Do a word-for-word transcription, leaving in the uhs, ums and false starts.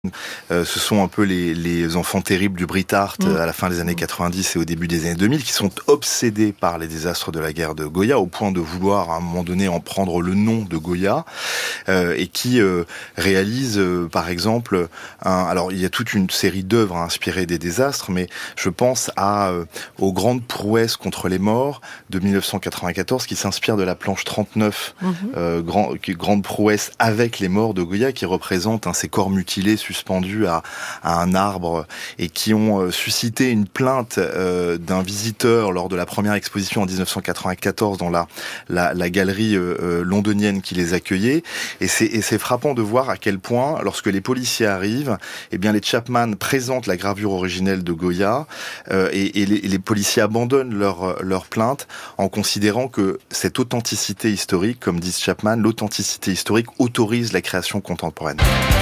Euh, ce sont un peu les, les enfants terribles du Brit Art mmh. à la fin des années quatre-vingt-dix et au début des années deux mille, qui sont obsédés par les désastres de la guerre de Goya, au point de vouloir à un moment donné en prendre le nom de Goya, euh, et qui euh, réalisent euh, par exemple, un, alors il y a toute une série d'œuvres inspirées des désastres, mais je pense à euh, aux grandes prouesses contre les morts de mille neuf cent quatre-vingt-quatorze, qui s'inspire de la planche trente-neuf, mmh. euh, grand, qui, grande prouesse avec les morts de Goya, qui représente hein, ces corps mutilés suspendus à, à un arbre et qui ont euh, suscité une plainte euh, d'un visiteur lors de la première exposition en dix-neuf cent quatre-vingt-quatorze dans la, la, la galerie euh, londonienne qui les accueillait. Et c'est, et c'est frappant de voir à quel point, lorsque les policiers arrivent, eh bien les Chapman présentent la gravure originelle de Goya euh, et, et, les, et les policiers abandonnent leur, leur plainte en considérant que cette authenticité historique, comme disent Chapman, l'authenticité historique autorise la création contemporaine.